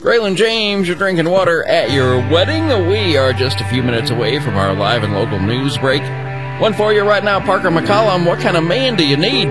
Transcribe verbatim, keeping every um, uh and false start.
Braylon James, you're drinking water at your wedding. We are just a few minutes away from our live and local news break. One for you right now, Parker McCollum. What kind of man do you need?